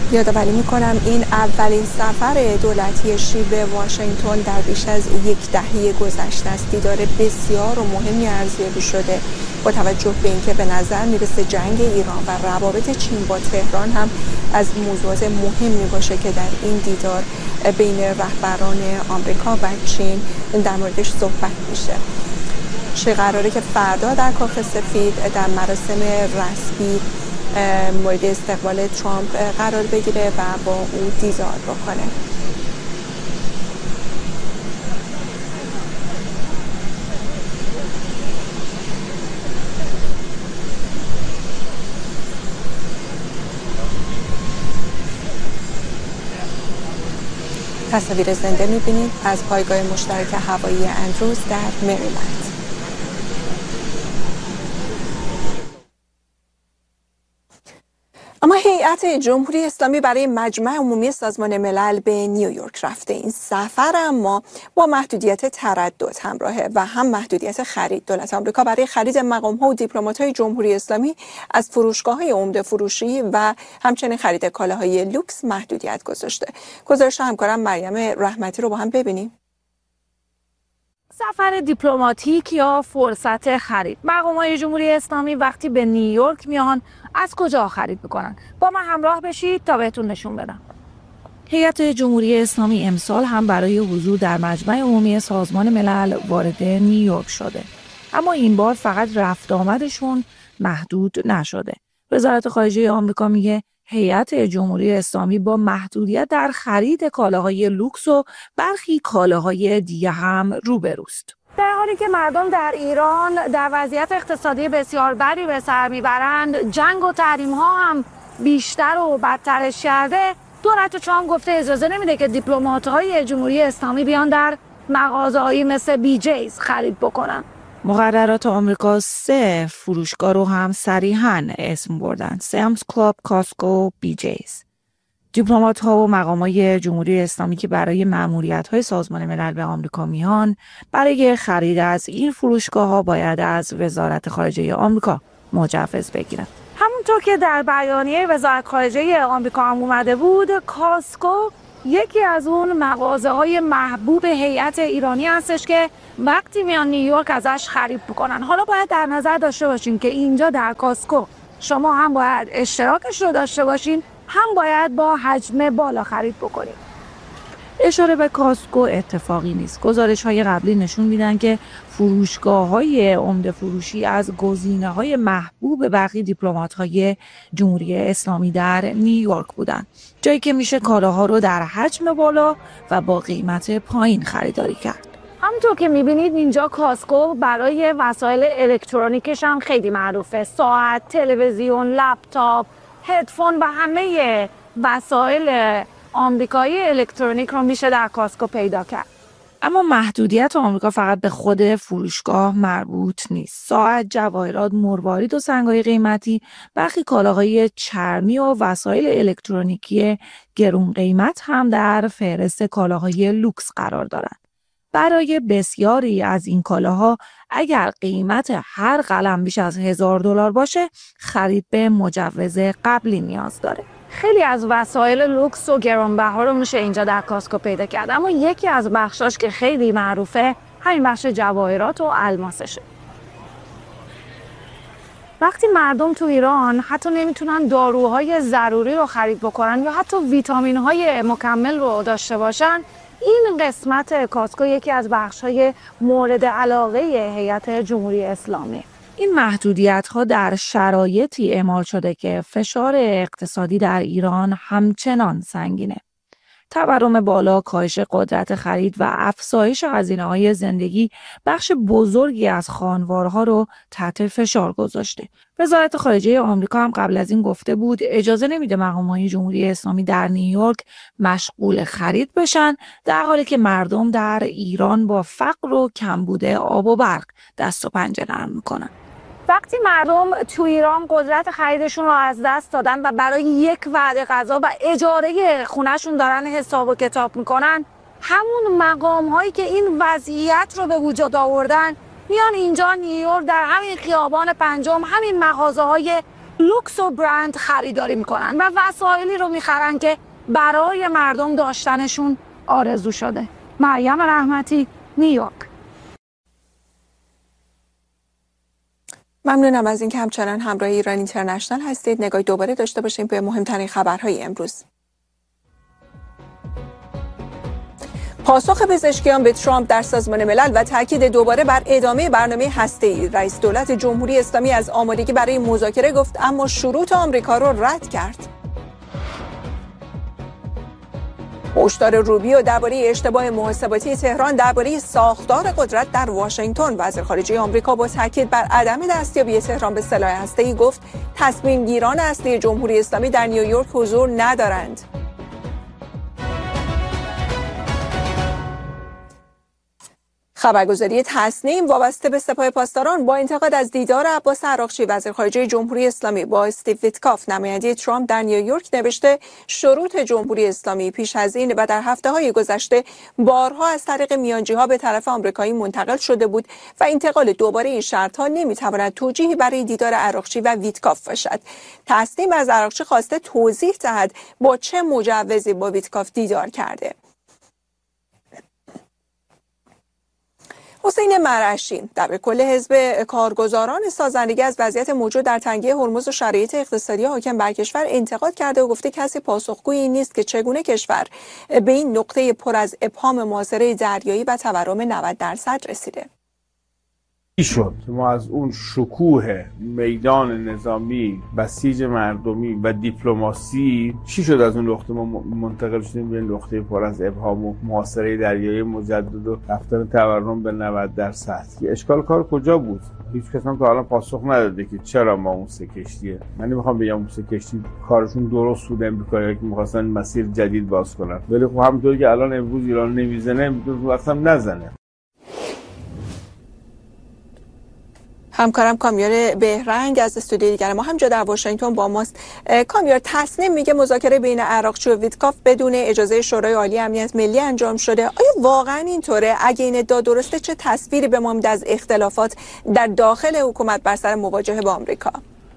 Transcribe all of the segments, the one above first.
یادآوری می‌کنم این اولین سفر دولتی شی به واشنگتن در بیش از یک دهه گذشته است. دیدار بسیار و مهمی ارزیابی شده با توجه به اینکه به نظر میرسه جنگ ایران و روابط چین با تهران هم از موضوعات مهمی باشه که در این دیدار بین رهبران آمریکا و چین در موردش صحبت میشه. چه قراره که فردا در کاخ سفید در مراسم رسمی مورد استقبال ترامپ قرار بگیره و با او دیدار بکنه. تصاویر زنده می‌بینید از پایگاه مشترک هوایی اندروز در مریلند. اما هیئت جمهوری اسلامی برای مجمع عمومی سازمان ملل به نیویورک رفته. این سفر اما با محدودیت تردد همراهه و هم محدودیت خرید. دولت آمریکا برای خرید مقام‌ها و دیپلمات‌های جمهوری اسلامی از فروشگاه‌های عمده فروشی و همچنین خرید کالاهای لوکس محدودیت گذاشته. گزارش همکارم مریم رحمتی رو با هم ببینیم. سفر دیپلماتیک یا فرصت خرید. مقام‌های جمهوری اسلامی وقتی به نیویورک میان از کجا خرید میکنن؟ با من همراه بشید تا بهتون نشون بدم. هیئت جمهوری اسلامی امسال هم برای حضور در مجمع عمومی سازمان ملل وارد نیویورک شده. اما این بار فقط رفت آمدشون محدود نشده. وزارت خارجه آمریکا میگه هیئت جمهوری اسلامی با محدودیت در خرید کالاهای لوکس و برخی کالاهای دیگه هم روبروست. در حالی که مردم در ایران در وضعیت اقتصادی بسیار بدی به سر میبرند، جنگ و تحریم ها هم بیشتر و بدترش کرده، دولت ترامپ گفته اجازه نمیده که دیپلمات های جمهوری اسلامی بیان در مغازه‌هایی مثل بی جیز خرید بکنن. مقررات آمریکا 3 فروشگاه رو هم صریحاً اسم بردن: سامز کلاب، کاسکو، بی جیز. دیپلمات ها و مقامات جمهوری اسلامی که برای مأموریت های سازمان ملل به آمریکا میان، برای خرید از این فروشگاه ها باید از وزارت خارجه آمریکا مجوز بگیرن. همونطور که در بیانیه وزارت خارجه آمریکا هم اومده بود، کاسکو یکی از اون مغازه های محبوب هیئت ایرانی هستش که وقتی میان نیویورک ازش خرید بکنن. حالا باید در نظر داشته باشین که اینجا در کاسکو شما هم باید اشتراکش رو داشته باشین، هم باید با حجم بالا خرید بکنید. اشاره به کاسکو اتفاقی نیست. گزارش‌های قبلی نشون میدن که فروشگاه‌های عمده فروشی از گزینه‌های محبوب برخی دیپلمات‌های جمهوری اسلامی در نیویورک بودن، جایی که میشه کالاها رو در حجم بالا و با قیمت پایین خریداری کرد. همونطور که میبینید اینجا کاسکو برای وسایل الکترونیکش هم خیلی معروفه. ساعت، تلویزیون، لپتاپ، هدفون و همه وسایل آمریکایی الکترونیک رو میشه در کاسکو پیدا کرد. اما محدودیت آمریکا فقط به خود فروشگاه مربوط نیست. ساعت، جواهرات، مروارید و سنگ‌های قیمتی، برخی کالاهای چرمی و وسایل الکترونیکی گرون قیمت هم در فهرست کالاهای لوکس قرار دارند. برای بسیاری از این کالاها اگر قیمت هر قلم بیش از $1000 باشه، خرید به مجوز قبلی نیاز داره. خیلی از وسایل لوکس و گرانبها رو میشه اینجا در کاسکو پیدا کرد، اما یکی از بخشاش که خیلی معروفه همین بخش جواهرات و الماسشه. وقتی مردم تو ایران حتی نمیتونن داروهای ضروری رو خرید بکنن یا حتی ویتامین‌های مکمل رو داشته باشن، این قسمت کاسکو یکی از بخش‌های مورد علاقه هیئت جمهوری اسلامی. این محدودیت‌ها در شرایطی اعمال شده که فشار اقتصادی در ایران همچنان سنگینه. تورم بالا، کاهش قدرت خرید و افزایش هزینه‌های زندگی بخش بزرگی از خانوارها رو تحت فشار گذاشته. وزارت خارجه آمریکا هم قبل از این گفته بود اجازه نمیده مقامات جمهوری اسلامی در نیویورک مشغول خرید بشن، در حالی که مردم در ایران با فقر و کمبود آب و برق دست و پنجه نرم میکنن. وقتی مردم تو ایران قدرت خریدشون رو از دست دادن و برای یک وعده غذا و اجاره خونهشون دارن حساب و کتاب میکنن، همون مقام هایی که این وضعیت رو به وجود آوردن میان اینجا نیویورک در همین خیابان پنجم همین مغازه های لوکس و برند خریداری میکنن و وسایلی رو میخرن که برای مردم داشتنشون آرزو شده. مریم رحمتی، نیویورک. ممنونم از اینکه همچنان همراه ایران اینترنشنال هستید. نگاهی دوباره داشته باشیم به مهمترین خبرهای امروز. پاسخ پزشکیان به ترامپ در سازمان ملل و تاکید دوباره بر ادامه برنامه هسته‌ای. رئیس دولت جمهوری اسلامی از آمادگی برای مذاکره گفت، اما شروط آمریکا را رد کرد. هشدار روبیو درباره اشتباه محاسباتی تهران درباره ساختار قدرت در واشنگتن. وزیر خارجه آمریکا با تاکید بر عدم دستیابی تهران به سلاح هسته‌ای گفت تصمیم گیران اصلی جمهوری اسلامی در نیویورک حضور ندارند. خبرگزاری تصنیم وابسته به سپاه پاسداران با انتقاد از دیدار عباس عراقچی وزیر خارجه جمهوری اسلامی با استیو ویتکاف نماینده ترامپ در نیویورک نوشته شروط جمهوری اسلامی پیش از این و در هفته‌های گذشته بارها از طریق میانجی‌ها به طرف آمریکایی منتقل شده بود و انتقال دوباره این شرط‌ها نمی‌تواند توجیهی برای دیدار عراقچی و ویتکاف باشد. تصنیم از عراقچی خواسته توضیح دهد با چه مجوزی با ویتکاف دیدار کرده. حسین مرعشی در کل حزب کارگزاران سازندگی از وضعیت موجود در تنگه هرمز و شرایط اقتصادی حاکم بر کشور انتقاد کرده و گفته کسی پاسخگویی نیست که چگونه کشور به این نقطه پر از ابهام محاصره دریایی و تورم 90% رسیده. شد ما از اون شکوه میدان نظامی، بسیج مردمی و دیپلماسی چی شد از اون نقطه ما منتقل شدیم به نقطه پر از ابهام و محاصره دریایی مجدد و رفتن تورم به 90%. اشکال کار کجا بود؟ هیچ کس هم تا الان پاسخ نداده که چرا ما اون سه کشتیه. من نمیخوام بگم اون سه کشتی کارشون درست بود، امریکایی‌ها که می‌خواستن مسیر جدید باز کنن، ولی خب همونطوری که الان امروز ایران نمیزنه میتونه وقت هم نزنه. همکارم کامیار بهرنگ از استودیوی دیگر ما همجا در واشنگتن با ماست. کامیار، تصنیم میگه مذاکره بین عراقچی و ویتکاف بدون اجازه شورای عالی امنیت ملی انجام شده. آیا واقعا اینطوره؟ اگه این ادعا درسته چه تصویری به ما میده از اختلافات در داخل حکومت بر سر مواجهه با آمریکا؟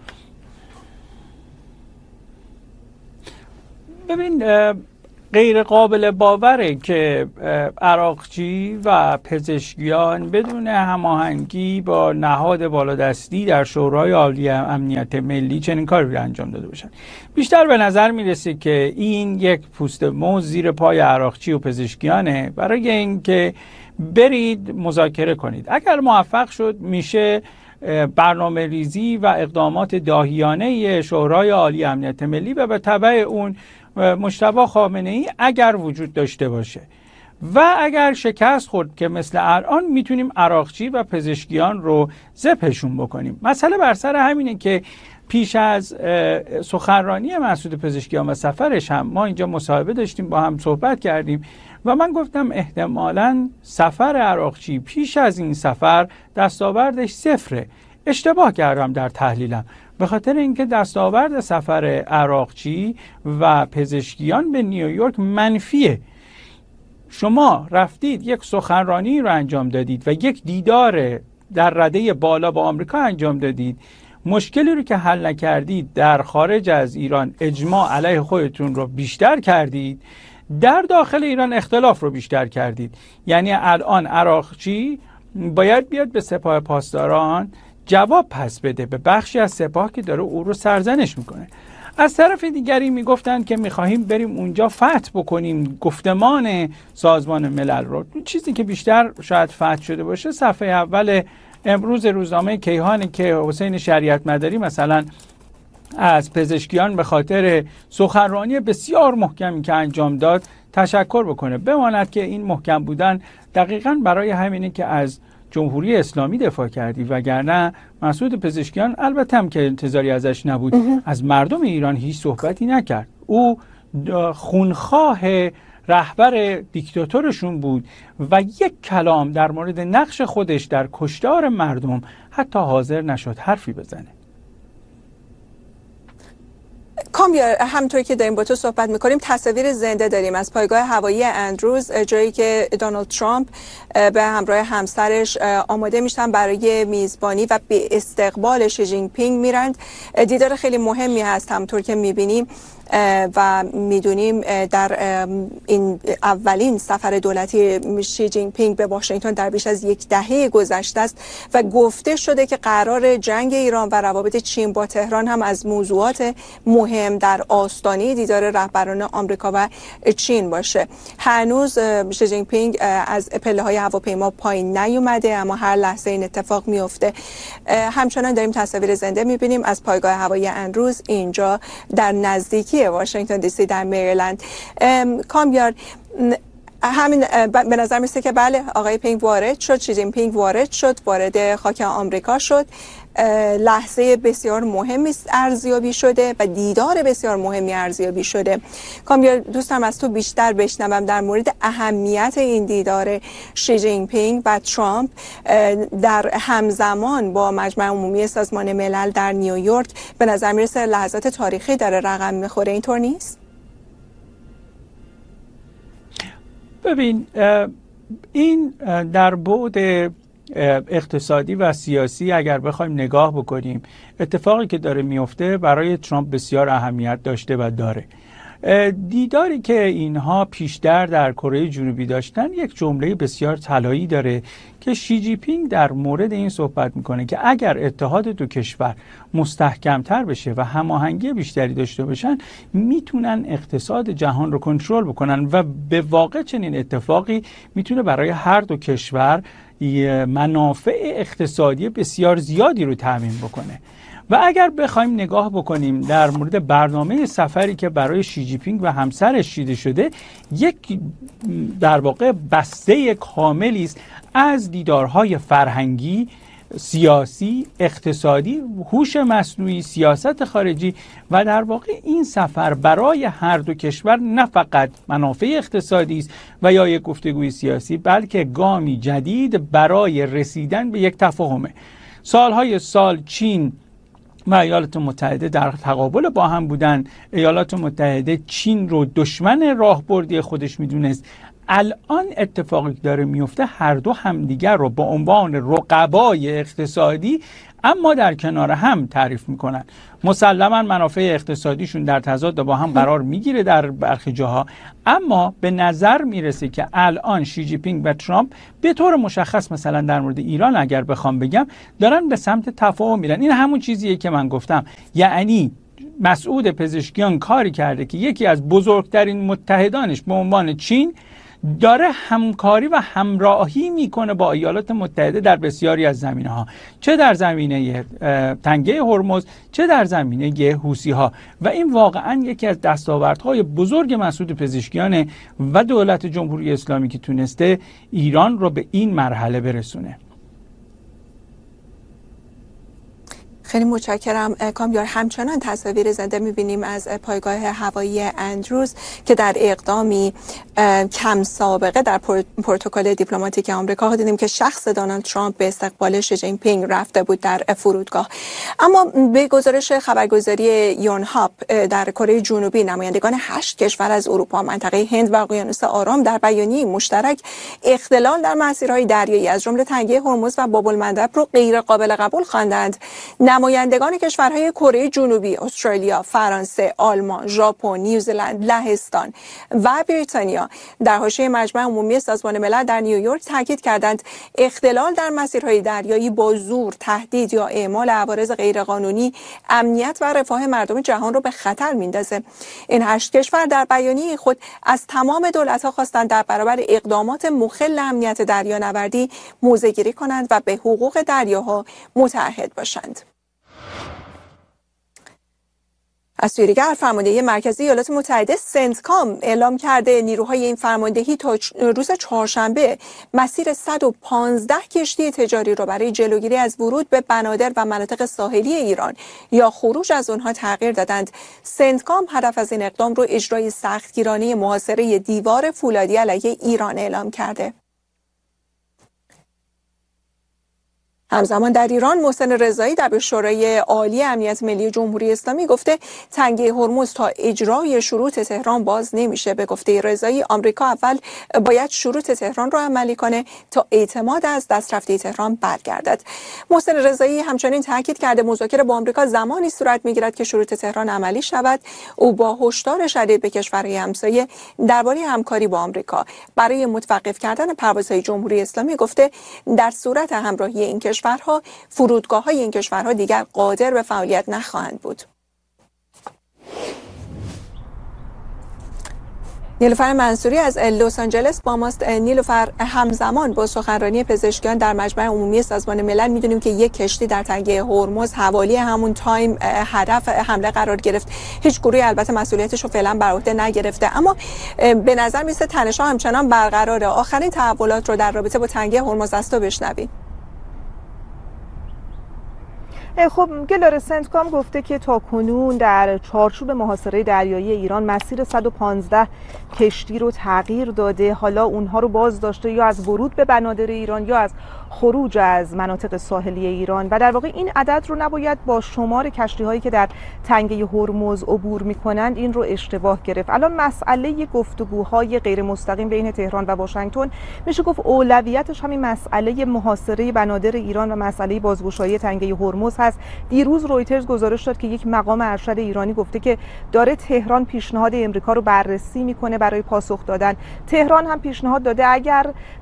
ببین، غیر قابل باوره که عراقچی و پزشکیان بدون هماهنگی با نهاد بالادستی در شورای عالی امنیت ملی چنین کاری رو انجام داده باشن. بیشتر به نظر میرسه که این یک پوست موز زیر پای عراقچی و پزشکیانه برای اینکه برید مذاکره کنید. اگر موفق شد میشه برنامه ریزی و اقدامات داهیانه شورای عالی امنیت ملی و به تبع اون مجتبی خامنه‌ای اگر وجود داشته باشه و اگر شکست خورد که مثل الان میتونیم عراقچی و پزشکیان رو ذبحشون بکنیم. مسئله بر سر همینه که پیش از سخنرانی مسعود پزشکیان و سفرش هم ما اینجا مصاحبه داشتیم، با هم صحبت کردیم و من گفتم احتمالاً سفر عراقچی پیش از این سفر دستاوردش صفره. اشتباه کردم در تحلیلم، به خاطر اینکه دستاورد سفر عراقچی و پزشکیان به نیویورک منفیه. شما رفتید یک سخنرانی رو انجام دادید و یک دیدار در رده بالا با آمریکا انجام دادید، مشکلی رو که حل نکردید در خارج از ایران اجماع علیه خودتون رو بیشتر کردید، در داخل ایران اختلاف رو بیشتر کردید. یعنی الان عراقچی باید بیاد به سپاه پاسداران جواب پس بده به بخشی از سپاه که داره او رو سرزنش میکنه. از طرف دیگری میگفتن که میخواهیم بریم اونجا فتح بکنیم گفتمان سازمان ملل رو. چیزی که بیشتر شاید فتح شده باشه صفحه اول امروز روزنامه کیهان که حسین شریعت مداری مثلا از پزشکیان به خاطر سخنرانی بسیار محکمی که انجام داد تشکر بکنه. بماند که این محکم بودن دقیقاً برای همینه که از جمهوری اسلامی دفاع کردی، وگرنه مسعود پزشکیان البته هم که انتظاری ازش نبود از مردم ایران هیچ صحبتی نکرد. او خونخواه رهبر دیکتاتورشون بود و یک کلام در مورد نقش خودش در کشتار مردم حتی حاضر نشد حرفی بزنه. کامیار، همونطور که داریم با تو صحبت میکنیم تصاویر زنده داریم از پایگاه هوایی اندروز، جایی که دونالد ترامپ به همراه همسرش آماده میشن برای میزبانی و به استقبال شی جین پینگ میرند. دیدار خیلی مهمی هست همونطور که میبینیم و میدونیم در این اولین سفر دولتی شی جین پینگ به واشنگتن در بیش از یک دهه گذشته است و گفته شده که قرار جنگ ایران و روابط چین با تهران هم از موضوعات مهم در آستانه دیدار رهبران آمریکا و چین باشه. هنوز شی جین پینگ از پله‌های هواپیما پایین نیومده، اما هر لحظه این اتفاق میفته. همچنان داریم تصاویر زنده میبینیم از پایگاه هوایی اندروز، اینجا در نزدیکی واشنگتن دی سی در مریلند. کامیار، همین به نظر میسته که بله، آقای پینگ وارد شد، شی جین پینگ وارد شد، وارد خاک آمریکا شد. لحظه بسیار مهمی ارزیابی شده و دیدار بسیار مهمی ارزیابی شده. کامیار، دوستم از تو بیشتر بشنوم در مورد اهمیت این دیدار شی جین پینگ و ترامپ در همزمان با مجمع عمومی سازمان ملل در نیویورک. به نظر میرسه لحظات تاریخی داره رقم میخوره، اینطور نیست؟ ببین، این در بعد اقتصادی و سیاسی اگر بخوایم نگاه بکنیم، اتفاقی که داره میفته برای ترامپ بسیار اهمیت داشته و داره. دیداری که اینها پیشتر در کره جنوبی داشتن یک جمله بسیار طلایی داره که شی جین پینگ در مورد این صحبت میکنه که اگر اتحاد دو کشور مستحکمتر بشه و هماهنگی بیشتری داشته باشن، میتونن اقتصاد جهان رو کنترل بکنن و به واقع چنین اتفاقی میتونه برای هر دو کشور منافع اقتصادی بسیار زیادی رو تضمین بکنه. و اگر بخوایم نگاه بکنیم در مورد برنامه سفری که برای شی جین پینگ و همسرش چیده شده، یک در واقع بسته کاملی است از دیدارهای فرهنگی، سیاسی، اقتصادی، هوش مصنوعی، سیاست خارجی و در واقع این سفر برای هر دو کشور نه فقط منافع اقتصادی است و یا یک گفتگوی سیاسی، بلکه گامی جدید برای رسیدن به یک تفاهمه. سالهای سال چین و ایالات متحده در تقابل با هم بودن. ایالات متحده چین رو دشمن راهبردی خودش میدونست. الان اتفاقی که داره میفته، هر دو همدیگر رو به عنوان رقبای اقتصادی اما در کنار هم تعریف میکنن. مسلما منافع اقتصادیشون در تضاد با هم قرار میگیره در برخی جاها، اما به نظر میرسه که الان شی جین پینگ و ترامپ به طور مشخص، مثلا در مورد ایران اگر بخوام بگم، دارن به سمت تفاهم میرن. این همون چیزیه که من گفتم، یعنی مسعود پزشکیان کاری کرده که یکی از بزرگترین متحدانش به عنوان چین داره همکاری و همراهی میکنه با ایالات متحده در بسیاری از زمینه‌ها، چه در زمینه تنگه هرمز، چه در زمینه حوثی‌ها. و این واقعا یکی از دستاوردهای بزرگ مسعود پزشکیان و دولت جمهوری اسلامی که تونسته ایران رو به این مرحله برسونه. خیلی متشکرم کامیار. همچنان تصاویر زنده می‌بینیم از پایگاه هوایی اندروز که در اقدامی کم سابقه در پروتکل دیپلماتیک آمریکا دیدیم که شخص دونالد ترامپ به استقبال شی جین پینگ رفته بود در فرودگاه. اما به گزارش خبرگزاری یونهاپ در کره جنوبی، نمایندگان 8 کشور از اروپا، منطقه هند و اقیانوس آرام در بیانیه مشترک اختلال در مسیرهای دریایی از جمله تنگه هرمز و باب المندب رو غیر قابل قبول خواندند. نمایندگان کشورهای کره جنوبی، استرالیا، فرانسه، آلمان، ژاپن، نیوزلند، لهستان و بریتانیا در حاشیه مجمع عمومی سازمان ملل در نیویورک تاکید کردند اختلال در مسیرهای دریایی با زور، تهدید یا اعمال عوارض غیرقانونی امنیت و رفاه مردم جهان را به خطر میندازه. این 8 کشور در بیانیه خود از تمام دولت‌ها خواستند در برابر اقدامات مخل امنیت دریانوردی موضع‌گیری کنند و به حقوق دریاها متعهد باشند. از سوی دیگر، فرماندهی مرکزی ایالات متحده سنتکام اعلام کرده نیروهای این فرماندهی تا روز چهارشنبه مسیر 115 کشتی تجاری را برای جلوگیری از ورود به بنادر و مناطق ساحلی ایران یا خروج از آنها تغییر دادند. سنتکام هدف از این اقدام را اجرای سختگیرانه محاصره دیوار فولادی علیه ایران اعلام کرده. همزمان در ایران محسن رضایی دبیر شورای عالی امنیت ملی جمهوری اسلامی گفته تنگه هرمز تا اجرای شروط تهران باز نمیشه. به گفته رضایی آمریکا اول باید شروط تهران را عملی کنه تا اعتماد از دست رفته تهران برگردد. محسن رضایی همچنین تاکید کرده مذاکره با آمریکا زمانی صورت میگیرد که شروط تهران عملی شود. او با هشدار شدید به کشورهای همسایه درباره همکاری با آمریکا برای متوقف کردن پروازهای جمهوری اسلامی گفته در صورت همراهی این کشورها فرودگاه‌های این کشورها دیگر قادر به فعالیت نخواهند بود. نیلوفر منصوری از لس آنجلس با ماست. نیلوفر، همزمان با سخنرانی پزشکان در مجمع عمومی سازمان ملل میدونیم که یک کشتی در تنگه هرمز حوالی همون تایم هدف حمله قرار گرفت. هیچ گروهی البته مسئولیتش رو فعلا بر عهده نگرفته، اما به نظر میسه تنش‌ها همچنان برقراره. آخرین تحولات رو در رابطه با تنگه هرمز از تو بشنویم. خب گلاره سنتکام گفته که تاکنون در چارچوب محاصره دریایی ایران مسیر 115 کشتی رو تغییر داده، حالا اونها رو باز داشته یا از ورود به بنادر ایران یا از خروج از مناطق ساحلی ایران و در واقع این عدد رو نباید با شمار کشتی هایی که در تنگه هرمز عبور میکنند این رو اشتباه گرفت. الان مسئله گفتگوهای غیر مستقیم بین تهران و واشنگتن میشه گفت اولویتش همین مسئله محاصره بنادر ایران و مسئله بازگشایی تنگه هرمز هست. دیروز رویترز گزارش داد که یک مقام ارشد ایرانی گفته که داره تهران پیشنهاد امریکا رو بررسی میکنه برای پاسخ دادن. تهران هم پیشنهاد داده اگر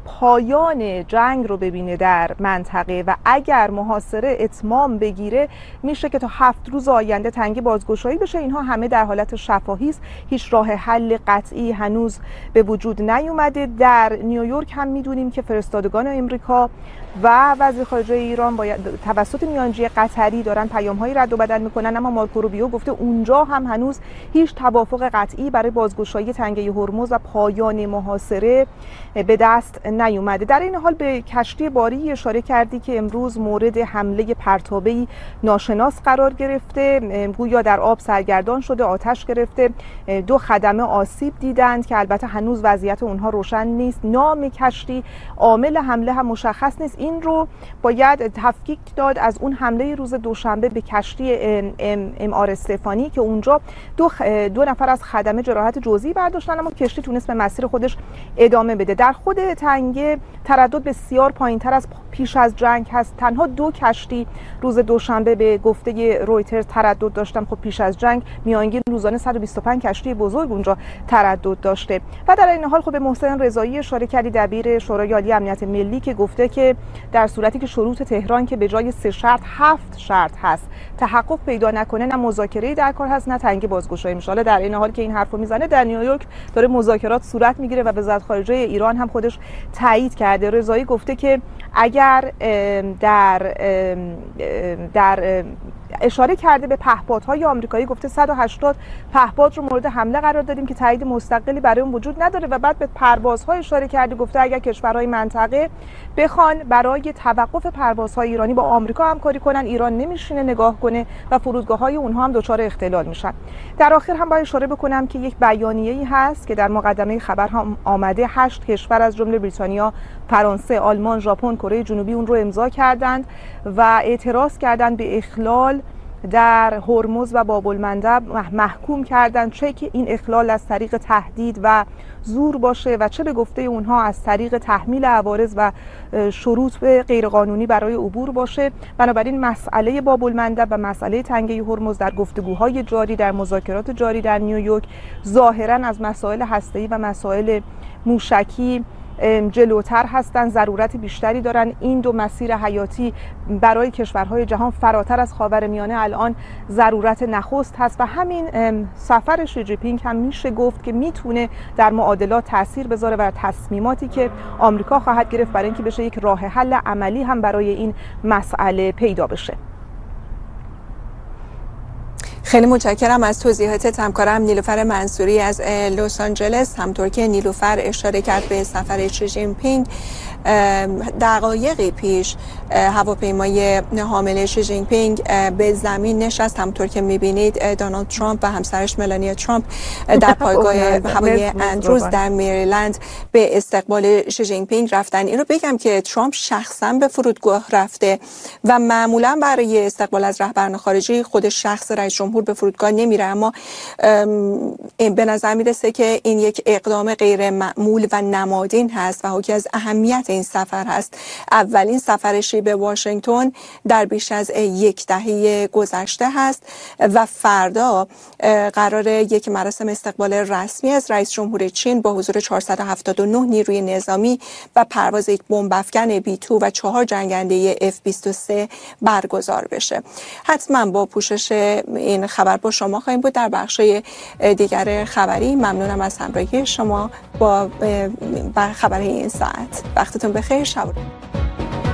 پایان جنگ رو ببینه در منطقه و اگر محاصره اتمام بگیره میشه که تا 7 روز آینده تنگه بازگشایی بشه. اینها همه در حالت شفاهی است، هیچ راه حل قطعی هنوز به وجود نیومده. در نیویورک هم میدونیم که فرستادگان آمریکا و وزیر خارجه ایران باید توسط میانجی قطری دارن پیام‌هایی رد و بدل میکنن، اما مارکو روبیو گفته اونجا هم هنوز هیچ توافق قطعی برای بازگشایی تنگه هرمز و پایان محاصره به دست نیومده. در این حال به کشتی باری اشاره کردی که امروز مورد حمله پرتابه‌ای ناشناس قرار گرفته، گویا در آب سرگردان شده، آتش گرفته، 2 خدمه آسیب دیدند که البته هنوز وضعیت اونها روشن نیست. نام کشتی، عامل حمله هم مشخص نیست. این رو باید تفکیک داد از اون حمله روز دوشنبه به کشتی MR استفانی که اونجا دو نفر از خدمه جراحت جزئی برداشتن، اما کشتی تونست به مسیر خودش ادامه بده. در خود تنگه تردد بسیار پایین‌تر از پیش از جنگ هست. تنها 2 کشتی روز دوشنبه به گفته رویترز تردد داشتن. خب پیش از جنگ میانگین روزانه 125 کشتی بزرگ اونجا تردد داشته. و در این حال خب به محسن رضایی اشاره کردی، دبیر شورای عالی امنیت ملی، که گفته که در صورتی که شروط تهران که به جای 3 شرط 7 شرط هست تحقق پیدا نکنه، نه مذاکره‌ای در کار هست نه تنگه بازگشایی میشه. در این حال که این حرفو میزنه در نیویورک داره مذاکرات صورت میگیره و وزارت خارجه ایران هم خودش تایید کرده. رضایی گفته که اگر در اشاره کرده به پهپادهای آمریکایی، گفته 180 پهپاد رو مورد حمله قرار دادیم که تایید مستقلی برای اون وجود نداره و بعد به پروازهای اشاره کرده، گفته اگر کشورهای منطقه بخوان برای توقف پروازهای ایرانی با آمریکا همکاری کنن، ایران نمیشینه نگاه کنه و فرودگاه‌های اونها هم دچار اختلال میشن. در آخر هم باید اشاره بکنم که یک بیانیه‌ای هست که در مقدمه خبر هم آمده، 8 کشور از جمله بریتانیا، فرانسه، آلمان، ژاپن، کره جنوبی اون رو امضا کردند و اعتراض کردند به اخلال در هرمز و باب المندب، محکوم کردند چه که این اخلال از طریق تهدید و زور باشه و چه به گفته اونها از طریق تحمیل عوارض و شروط غیرقانونی برای عبور باشه. بنابراین مسئله باب المندب و مسئله تنگه هرمز در گفتگوهای جاری، در مذاکرات جاری در نیویورک ظاهراً از مسائل هسته‌ای و مسائل موشکی جلوتر هستند، ضرورت بیشتری دارن. این 2 مسیر حیاتی برای کشورهای جهان فراتر از خاورمیانه الان ضرورت نخست هست و همین سفر شی جی پینگ هم میشه گفت که میتونه در معادلات تاثیر بذاره و تصمیماتی که آمریکا خواهد گرفت برای اینکه بشه یک راه حل عملی هم برای این مسئله پیدا بشه. خیلی متشکرم از توضیحات همکارم نیلوفر منصوری از لس آنجلس. همطور که نیلوفر اشاره کرد به سفر شی جین پینگ، دقایقی پیش هواپیمای حامل شی جین پینگ به زمین نشست. همطور که می‌بینید دونالد ترامپ و همسرش ملانیا ترامپ در پایگاه هوایی اندروز در مریلند به استقبال شی جین پینگ رفتن. این رو بگم که ترامپ شخصا به فرودگاه رفته و معمولا برای استقبال از رهبران خارجی خود شخص رئیس جمهور به فرودگاه نمیره، اما به نظر میرسه که این یک اقدام غیر معمول و نمادین هست و حاکی از اهمیت این سفر هست. اولین سفر شی به واشنگتن در بیش از یک دهه گذشته هست و فردا قرار یک مراسم استقبال رسمی از رئیس جمهور چین با حضور 479 نیروی نظامی و پرواز یک بمب افکن B-2 و 4 جنگنده F-23 برگزار بشه. حتما با پوشش این خبر با شما خواهیم بود در بخش‌های دیگر خبری. ممنونم از همراهی شما با خبرهای این ساعت. وقتتون بخیر. شب